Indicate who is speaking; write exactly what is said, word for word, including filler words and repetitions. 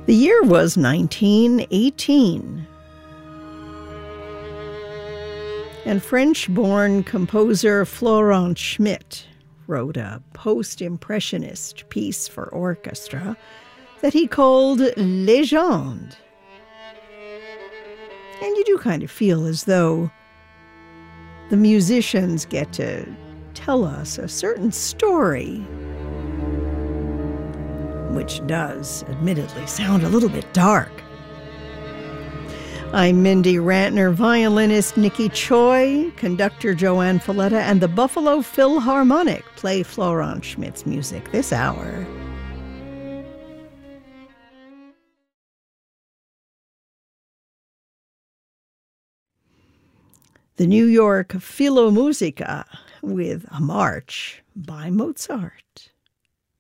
Speaker 1: The year was nineteen eighteen. And French-born composer Florent Schmitt wrote a post-impressionist piece for orchestra that he called Légende. And you do kind of feel as though the musicians get to tell us a certain story, which does, admittedly, sound a little bit dark. I'm Mindy Rantner, violinist Nikki Choi, conductor Joanne Falletta, and the Buffalo Philharmonic play Florent Schmitt's music this hour. The New York Philharmonica with a march by Mozart.